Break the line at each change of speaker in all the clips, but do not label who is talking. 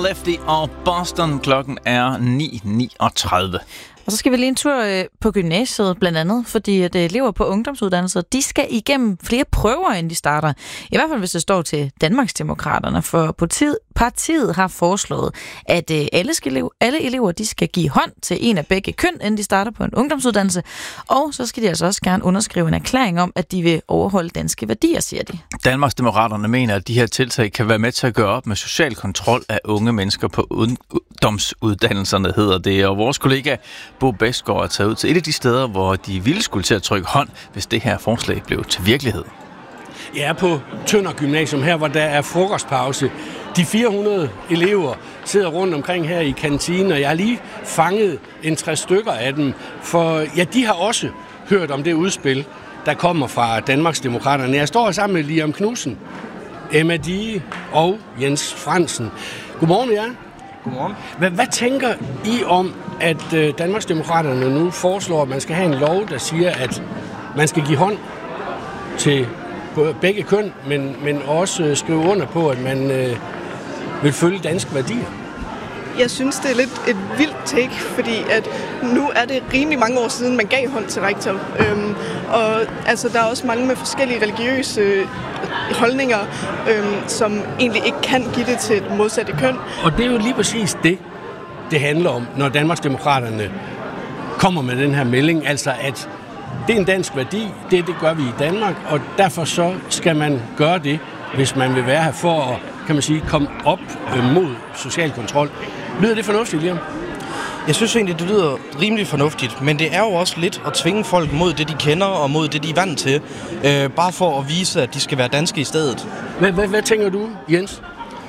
Lefty og Boston. Klokken er 9:39.
Og så skal vi lige en tur på gymnasiet, blandt andet, fordi at elever på ungdomsuddannelser, de skal igennem flere prøver, inden de starter. I hvert fald, hvis det står til Danmarksdemokraterne, for partiet har foreslået, at alle elever, de skal give hånd til en af begge køn, inden de starter på en ungdomsuddannelse. Og så skal de altså også gerne underskrive en erklæring om, at de vil overholde danske værdier, siger de.
Danmarksdemokraterne mener, at de her tiltag kan være med til at gøre op med social kontrol af unge mennesker på ungdomsuddannelserne, hedder det. Og vores kollega Bo Bæsgaard er taget ud til et af de steder, hvor de ville skulle til at trykke hånd, hvis det her forslag blev til virkelighed.
Jeg er på Tønder Gymnasium her, hvor der er frokostpause. De 400 elever sidder rundt omkring her i kantinen, og jeg har lige fanget en 60 stykker af dem. For ja, de har også hørt om det udspil, der kommer fra Danmarksdemokraterne. Jeg står sammen med Liam Knudsen, Emma Die og Jens Fransen. Godmorgen, ja.
Godmorgen.
Hvad tænker I om, at Danmarksdemokraterne nu foreslår, at man skal have en lov, der siger, at man skal give hånd til begge køn, men også skrive under på, at man vil følge danske værdier?
Jeg synes, det er lidt et vildt take, fordi at nu er det rimelig mange år siden, man gav hånd til rektor. Og altså, der er også mange med forskellige religiøse holdninger, som egentlig ikke kan give det til et modsatte køn.
Og det er jo lige præcis det handler om, når Danmarksdemokraterne kommer med den her melding, altså at det er en dansk værdi, det gør vi i Danmark, og derfor så skal man gøre det, hvis man vil være her for at, kan man sige, komme op mod social kontrol. Lyder det fornuftigt, Liam?
Jeg synes egentlig, det lyder rimelig fornuftigt, men det er jo også lidt at tvinge folk mod det, de kender, og mod det, de er vant til, bare for at vise, at de skal være danske i stedet.
Hvad tænker du, Jens?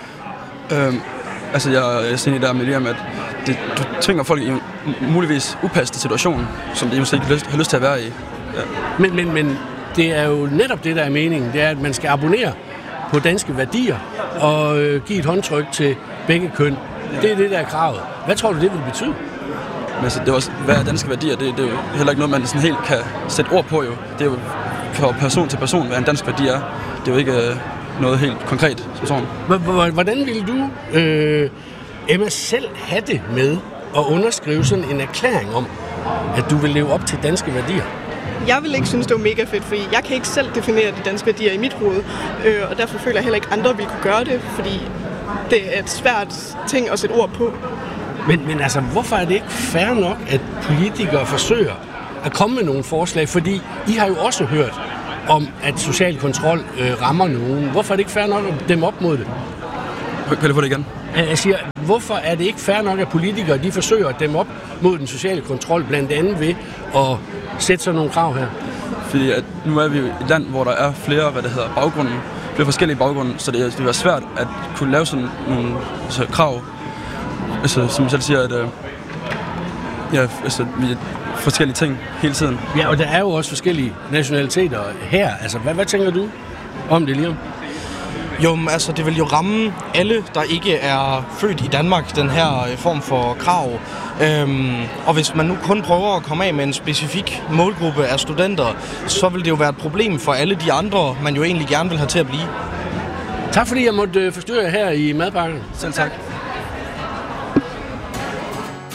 Jeg er sådan der med Liam, at du tvinger folk i en muligvis upassende situation, som de måske ikke har lyst til at være i. Ja.
Men det er jo netop det, der er meningen. Det er, at man skal abonnere på danske værdier og give et håndtryk til begge køn. Det er det, der er kravet. Hvad tror du, det vil betyde?
Men altså, det er også, hvad er danske værdier? Det er jo heller ikke noget, man sådan helt kan sætte ord på. Jo. Det er jo fra person til person, hvad en dansk værdi er. Det er jo ikke noget helt konkret som sådan.
Hvordan ville du, Emma, selv have det med at underskrive sådan en erklæring om, at du vil leve op til danske værdier?
Jeg vil ikke synes, det var mega fedt, fordi jeg kan ikke selv definere de danske værdier i mit hoved, og derfor føler jeg heller ikke, andre vil kunne gøre det, fordi det er et svært ting at sætte ord på.
Men altså, hvorfor er det ikke fair nok, at politikere forsøger at komme med nogle forslag? Fordi I har jo også hørt om, at social kontrol rammer nogen. Hvorfor er det ikke fair nok at dæmme op mod det?
Kan du få det igen?
Jeg siger, hvorfor er det ikke fair nok, at politikere de forsøger at dæmme op mod den sociale kontrol, blandt andet ved at sætte sådan nogle krav her?
Fordi at nu er vi jo et land, hvor der er flere, baggrunden, flere forskellige baggrunde, så det er svært at kunne lave sådan nogle krav. Altså, som jeg selv siger, at vi er forskellige ting hele tiden.
Ja, og der er jo også forskellige nationaliteter her. Altså, hvad tænker du om det, Liam?
Jo, altså det vil jo ramme alle, der ikke er født i Danmark, den her form for krav. Og hvis man nu kun prøver at komme af med en specifik målgruppe af studenter, så vil det jo være et problem for alle de andre, man jo egentlig gerne vil have til at blive.
Tak fordi jeg måtte forstyrre her i madpakken.
Selv tak.